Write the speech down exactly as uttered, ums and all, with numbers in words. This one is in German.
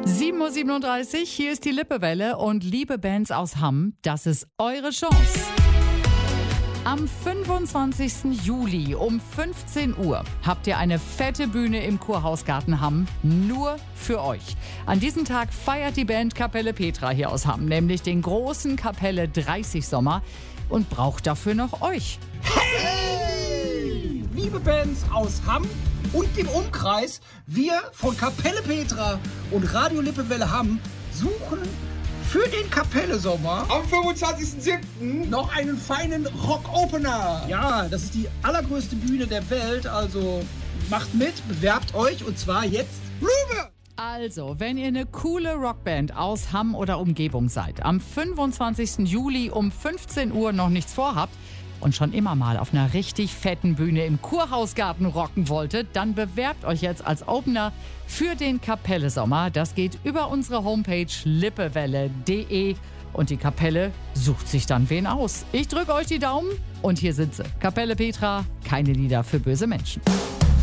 sieben Uhr siebenunddreißig, hier ist die Lippewelle und liebe Bands aus Hamm, das ist eure Chance. Am fünfundzwanzigsten Juli um fünfzehn Uhr habt ihr eine fette Bühne im Kurhausgarten Hamm, nur für euch. An diesem Tag feiert die Band Kapelle Petra hier aus Hamm, nämlich den großen Kapelle dreißig Sommer und braucht dafür noch euch. Hey! Liebe Bands aus Hamm und dem Umkreis, wir von Kapelle Petra und Radio Lippewelle Hamm suchen für den Kapelle-Sommer am fünfundzwanzigsten siebten noch einen feinen Rock-Opener. Ja, das ist die allergrößte Bühne der Welt, also macht mit, bewerbt euch und zwar jetzt rüber! Also, wenn ihr eine coole Rockband aus Hamm oder Umgebung seid, am fünfundzwanzigsten Juli um fünfzehn Uhr noch nichts vorhabt und schon immer mal auf einer richtig fetten Bühne im Kurhausgarten rocken wolltet, dann bewerbt euch jetzt als Opener für den Kapelle Sommer. Das geht über unsere Homepage lippewelle punkt de und die Kapelle sucht sich dann wen aus. Ich drücke euch die Daumen und hier sind sie. Kapelle Petra, keine Lieder für böse Menschen.